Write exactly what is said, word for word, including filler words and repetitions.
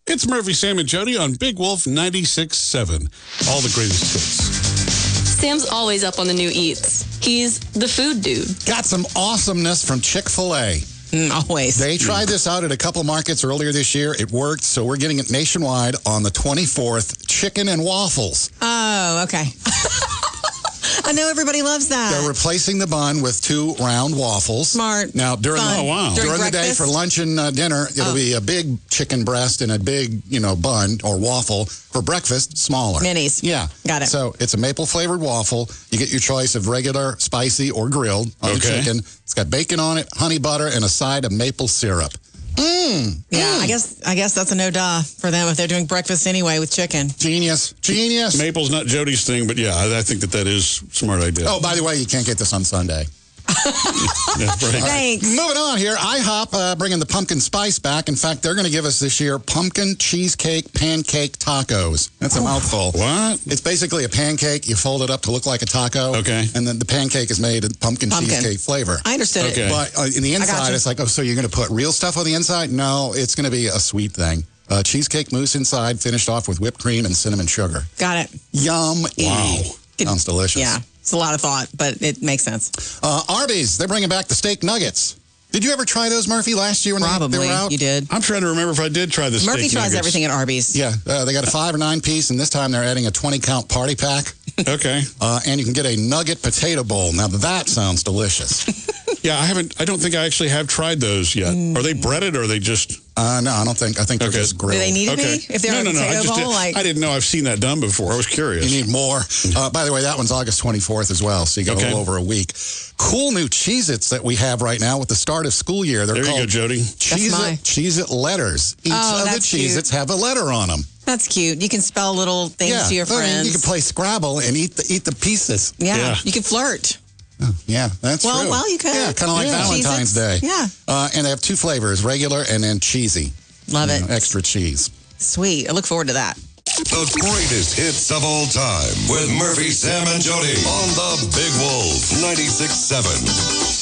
It's Murphy, Sam, and Jody on Big Wolf ninety-six seven. All the greatest hits. Sam's always up on the new eats. He's the food dude. Got some awesomeness from Chick-fil-A. Mm, always. They tried this out at a couple markets earlier this year. It worked, so we're getting it nationwide on the twenty-fourth. Chicken and waffles. Oh, okay. I know everybody loves that. They're replacing the bun with two round waffles. Smart. Now, during, Fun. the, Oh, wow. during, During the day breakfast? for lunch and uh, dinner, it'll Oh. be a big chicken breast and a big, you know, bun or waffle. For breakfast, smaller. Minis. Yeah. Got it. So it's a maple-flavored waffle. You get your choice of regular, spicy, or grilled on the Okay. chicken. It's got bacon on it, honey butter, and a side of maple syrup. Mmm. Yeah, I guess I guess that's a no duh for them if they're doing breakfast anyway with chicken. Genius. Genius. Maple's not Jody's thing, but yeah, I, I think that that is a smart idea. Oh, by the way, you can't get this on Sunday. Yeah, right. Thanks. Moving on here, IHOP uh, bringing the pumpkin spice back. In fact, they're going to give us this year pumpkin cheesecake pancake tacos. That's a mouthful. What? It's basically a pancake. You fold it up to look like a taco. Okay. And then the pancake is made in pumpkin, Pumpkin. cheesecake flavor. I understood Okay. it. But uh, in the inside, you. it's like, oh, so you're going to put real stuff on the inside? No, it's going to be a sweet thing. Uh, cheesecake mousse inside, finished off with whipped cream and cinnamon sugar. Got it. Yum. Wow. Sounds delicious. Yeah, it's a lot of thought, but it makes sense. Uh, Arby's, they're bringing back the steak nuggets. Did you ever try those, Murphy, last year when they- they, Probably were out? you did. I'm trying to remember if I did try this. Murphy steak tries nuggets. everything at Arby's. Yeah, uh, they got a five or nine piece, and this time they're adding a twenty count party pack. Okay. Uh, and you can get a nugget potato bowl. Now that sounds delicious. Yeah, I haven't. I don't think I actually have tried those yet. Are they breaded or are they just? Uh, no, I don't think. I think they're Okay. just grilled. Do they need to Okay. be? If they're no, on no, a no. I potato just bowl, did, like I didn't know I've seen that done before. I was curious. You need more. Uh, by the way, that one's August twenty-fourth as well, so you got Okay. a little over a week. Cool new Cheez-Its that we have right now with the start of school year. They're there you called go, Jody. Cheez-It, Cheez-It letters. Each Oh, of the that's Cheez-Its have a letter on them. that's cute. You can spell little things Yeah, to your I mean, friends. you can play Scrabble and eat the eat the pieces. yeah, Yeah. you can flirt. Yeah, that's Well, true. well, you could. Yeah, kind of like Yeah. Valentine's Day. Cheez-Its. Yeah. Uh, and they have two flavors, regular and then cheesy. Love You it. know, extra cheese. Sweet. I look forward to that. The greatest hits of all time with Murphy, Sam, and Jody on the Big Wolf ninety-six seven.